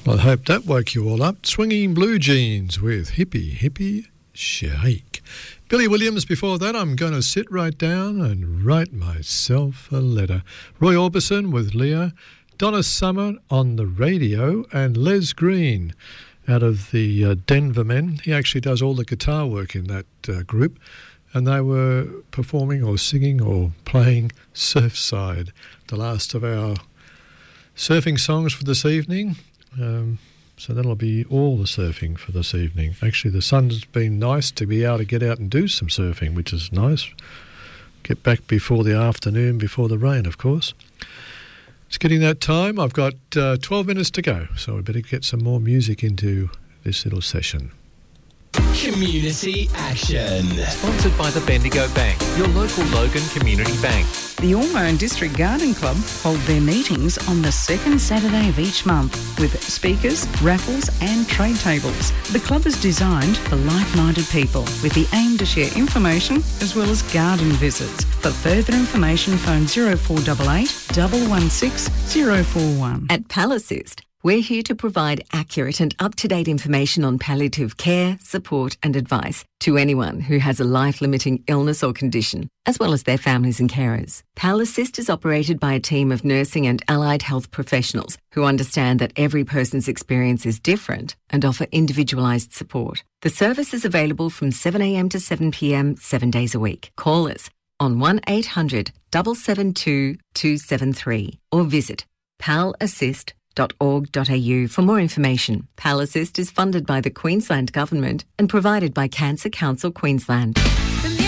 Well, I hope that woke you all up. Swinging Blue Jeans with Hippie Hippie Shake. Billy Williams before that, I'm going to sit right down and write myself a letter. Roy Orbison with Leah, Donna Summer on the radio, and Les Green out of the Denver Men. He actually does all the guitar work in that group, and they were performing or singing or playing Surfside, the last of our surfing songs for this evening. So that'll be all the surfing for this evening. Actually, the sun's been nice to be able to get out and do some surfing, which is nice. Get back before the afternoon, before the rain, of course. It's getting that time. I've got 12 minutes to go, so I better get some more music into this little session. Community Action. Sponsored by the Bendigo Bank, your local Logan Community Bank. The Ormeau District Garden Club hold their meetings on the second Saturday of each month with speakers, raffles and trade tables. The club is designed for like-minded people with the aim to share information as well as garden visits. For further information, phone 0488 116 041. At Palassist, we're here to provide accurate and up-to-date information on palliative care, support and advice to anyone who has a life-limiting illness or condition, as well as their families and carers. Palassist is operated by a team of nursing and allied health professionals who understand that every person's experience is different and offer individualised support. The service is available from 7am to 7pm, 7 days a week. Call us on 1800 772 273 or visit palassist.org.au for more information. Palassist is funded by the Queensland Government and provided by Cancer Council Queensland.